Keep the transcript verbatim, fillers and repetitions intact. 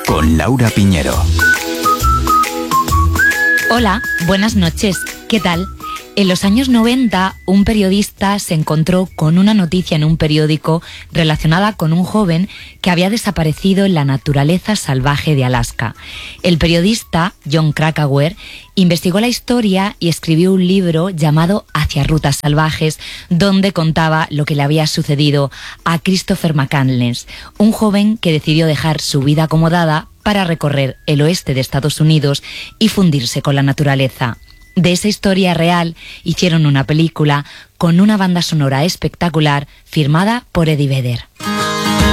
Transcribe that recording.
con Laura Piñero. Hola, buenas noches. ¿Qué tal? En los años noventa, un periodista se encontró con una noticia en un periódico relacionada con un joven que había desaparecido en la naturaleza salvaje de Alaska. El periodista, Jon Krakauer, investigó la historia y escribió un libro llamado Hacia rutas salvajes, donde contaba lo que le había sucedido a Christopher McCandless, un joven que decidió dejar su vida acomodada para recorrer el oeste de Estados Unidos y fundirse con la naturaleza. De esa historia real hicieron una película con una banda sonora espectacular firmada por Eddie Vedder.